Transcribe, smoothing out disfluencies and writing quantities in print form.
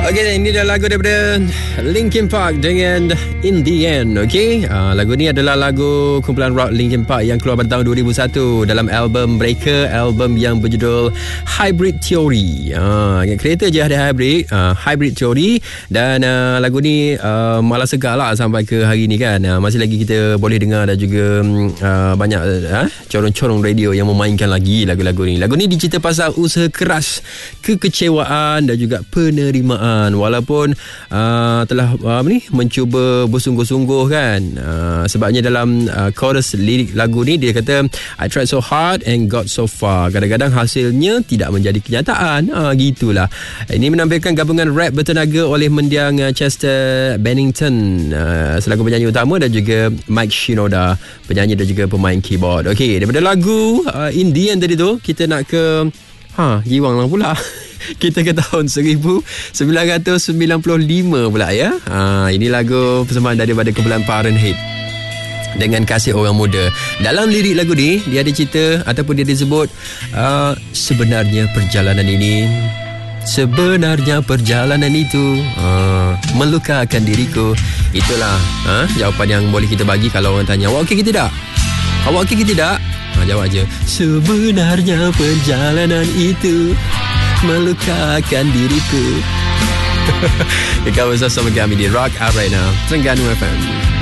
Okey, ini adalah lagu daripada Linkin Park dengan In The End. Okey, lagu ni adalah lagu kumpulan rock Linkin Park yang keluar pada tahun 2001 dalam album Breaker, album yang berjudul Hybrid Theory. Kereta je ada Hybrid Theory. Dan lagu ni malah segar lah sampai ke hari ni kan. Masih lagi kita boleh dengar dan juga banyak corong-corong radio yang memainkan lagi lagu-lagu ni. Lagu ni dicerita pasal usaha keras, kekecewaan dan juga penerimaan. Walaupun telah mencuba bersungguh-sungguh kan. Sebabnya dalam chorus lirik lagu ni dia kata, I tried so hard and got so far. Kadang-kadang hasilnya tidak menjadi kenyataan. Gitulah. Ini menampilkan gabungan rap bertenaga oleh mendiang Chester Bennington selaku penyanyi utama dan juga Mike Shinoda penyanyi dan juga pemain keyboard. Okey, daripada lagu In The End tadi tu, kita nak ke jiwang lah pula. Kita ke tahun 1995 pula ya. Ini lagu persembahan daripada kumpulan Fahrenheit dengan Kasih Orang Muda. Dalam lirik lagu ni dia ada cerita ataupun dia disebut sebenarnya perjalanan itu melukakan diriku. Itulah jawapan yang boleh kita bagi kalau orang tanya, awak okey ke tidak? Awak okey ke tidak? Jawab je, sebenarnya perjalanan itu melukakan diriku. Kawan bersama kami di Rock Up Right Now, Terengganu FM.